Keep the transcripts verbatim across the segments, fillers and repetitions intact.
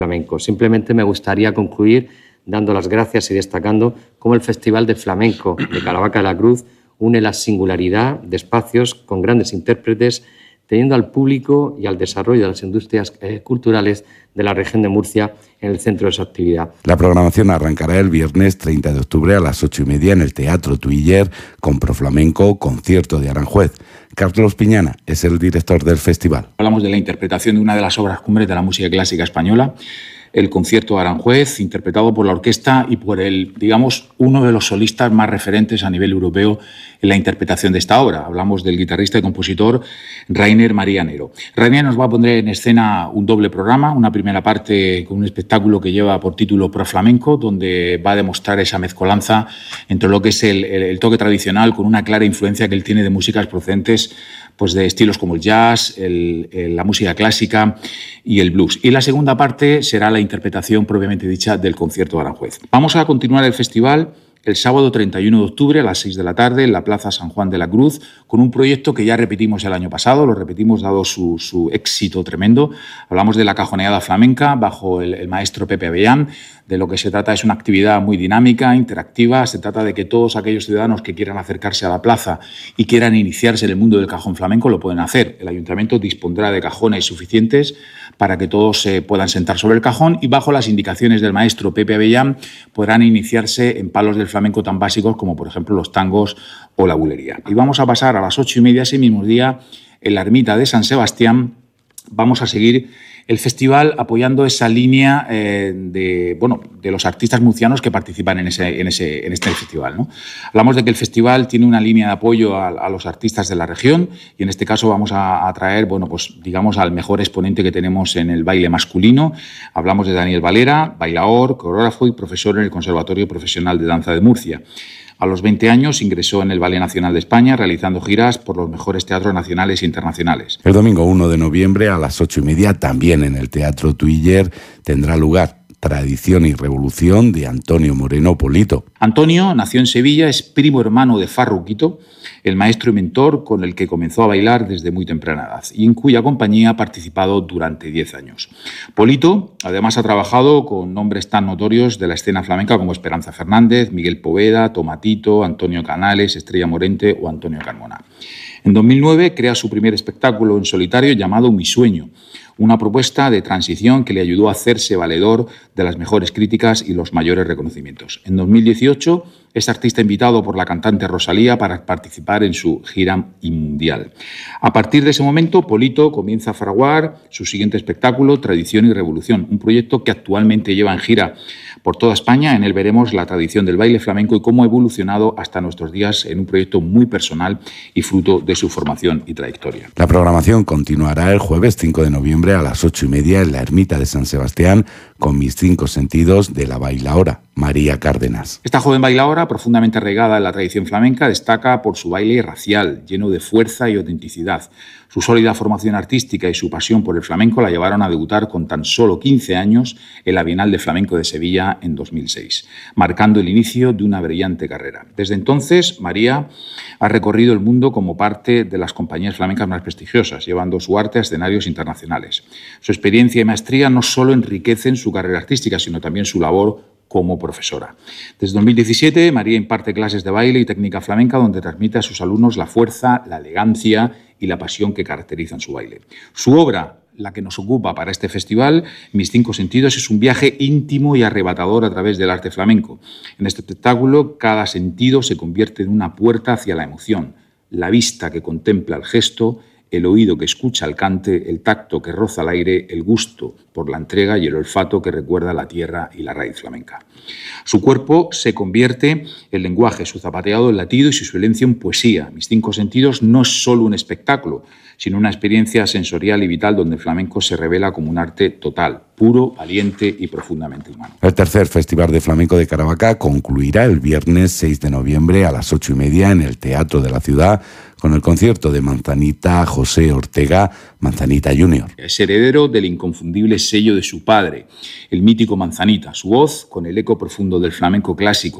flamenco. Simplemente me gustaría concluir dando las gracias y destacando cómo el Festival de Flamenco de Caravaca de la Cruz une la singularidad de espacios con grandes intérpretes, teniendo al público y al desarrollo de las industrias eh, culturales de la región de Murcia en el centro de su actividad. La programación arrancará el viernes treinta de octubre a las ocho y media en el Teatro Tuiller con Proflamenco, concierto de Aranjuez. Carlos Piñana es el director del festival. Hablamos de la interpretación de una de las obras cumbres de la música clásica española, el concierto de Aranjuez, interpretado por la orquesta y por el, digamos, uno de los solistas más referentes a nivel europeo en la interpretación de esta obra. Hablamos del guitarrista y compositor Rainer Maria Nero. Rainer nos va a poner en escena un doble programa, una primera parte con un espectáculo que lleva por título Proflamenco, donde va a demostrar esa mezcolanza entre lo que es el, el, el toque tradicional con una clara influencia que él tiene de músicas procedentes pues de estilos como el jazz, el, el, la música clásica y el blues. Y la segunda parte será la interpretación propiamente dicha del concierto de Aranjuez. Vamos a continuar el festival el sábado treinta y uno de octubre a las seis de la tarde en la Plaza San Juan de la Cruz, con un proyecto que ya repetimos el año pasado, lo repetimos dado su, su éxito tremendo. Hablamos de la cajoneada flamenca bajo el, el maestro Pepe Avellán. De lo que se trata es una actividad muy dinámica, interactiva. Se trata de que todos aquellos ciudadanos que quieran acercarse a la plaza y quieran iniciarse en el mundo del cajón flamenco lo pueden hacer. El ayuntamiento dispondrá de cajones suficientes para que todos se puedan sentar sobre el cajón y bajo las indicaciones del maestro Pepe Avellán podrán iniciarse en palos del flamenco tan básicos como por ejemplo los tangos o la bulería. Y vamos a pasar a las ocho y media ese mismo día en la ermita de San Sebastián. Vamos a seguir el festival apoyando esa línea eh, de, bueno, de los artistas murcianos que participan en, ese, en, ese, en este festival, ¿no? Hablamos de que el festival tiene una línea de apoyo a, a los artistas de la región y en este caso vamos a, a traer, bueno, pues, digamos, al mejor exponente que tenemos en el baile masculino. Hablamos de Daniel Valera, bailaor, coreógrafo y profesor en el Conservatorio Profesional de Danza de Murcia. A los veinte años ingresó en el Ballet Nacional de España, realizando giras por los mejores teatros nacionales e internacionales. El domingo uno de noviembre a las ocho y media, también en el Teatro Tuiller, tendrá lugar Tradición y Revolución de Antonio Moreno Polito. Antonio nació en Sevilla, es primo hermano de Farruquito, el maestro y mentor con el que comenzó a bailar desde muy temprana edad y en cuya compañía ha participado durante diez años. Polito, además, ha trabajado con nombres tan notorios de la escena flamenca como Esperanza Fernández, Miguel Poveda, Tomatito, Antonio Canales, Estrella Morente o Antonio Carmona. En dos mil nueve crea su primer espectáculo en solitario llamado Mi Sueño, una propuesta de transición que le ayudó a hacerse valedor de las mejores críticas y los mayores reconocimientos. En dos mil dieciocho es artista invitado por la cantante Rosalía para participar en su gira mundial. A partir de ese momento, Polito comienza a fraguar su siguiente espectáculo, Tradición y Revolución, un proyecto que actualmente lleva en gira por toda España. En él veremos la tradición del baile flamenco y cómo ha evolucionado hasta nuestros días en un proyecto muy personal y fruto de su formación y trayectoria. La programación continuará el jueves cinco de noviembre a las ocho y media en la ermita de San Sebastián con Mis cinco sentidos de la bailaora María Cárdenas. Esta joven bailaora, profundamente arraigada en la tradición flamenca, destaca por su baile racial, lleno de fuerza y autenticidad. Su sólida formación artística y su pasión por el flamenco la llevaron a debutar con tan solo quince años en la Bienal de Flamenco de Sevilla en dos mil seis, marcando el inicio de una brillante carrera. Desde entonces, María ha recorrido el mundo como parte de las compañías flamencas más prestigiosas, llevando su arte a escenarios internacionales. Su experiencia y maestría no solo enriquecen su carrera artística, sino también su labor como profesora. Desde dos mil diecisiete, María imparte clases de baile y técnica flamenca donde transmite a sus alumnos la fuerza, la elegancia y la pasión que caracterizan su baile. Su obra, la que nos ocupa para este festival, Mis cinco sentidos, es un viaje íntimo y arrebatador a través del arte flamenco. En este espectáculo, cada sentido se convierte en una puerta hacia la emoción, la vista que contempla el gesto, el oído que escucha el cante, el tacto que roza el aire, el gusto por la entrega y el olfato que recuerda la tierra y la raíz flamenca. Su cuerpo se convierte en lenguaje, su zapateado en latido y su silencio en poesía. Mis cinco sentidos no es solo un espectáculo, sino una experiencia sensorial y vital donde el flamenco se revela como un arte total, puro, valiente y profundamente humano. El tercer Festival de Flamenco de Caravaca concluirá el viernes seis de noviembre a las ocho y media en el Teatro de la Ciudad con el concierto de Manzanita José Ortega, Manzanita junior Es heredero del inconfundible sello de su padre, el mítico Manzanita. Su voz, con el eco profundo del flamenco clásico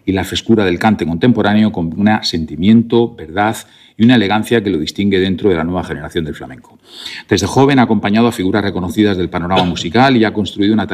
y la frescura del cante contemporáneo con un sentimiento, verdad y una elegancia que lo distingue dentro de la nueva generación del flamenco. Desde joven ha acompañado a figuras reconocidas del panorama musical y ha construido una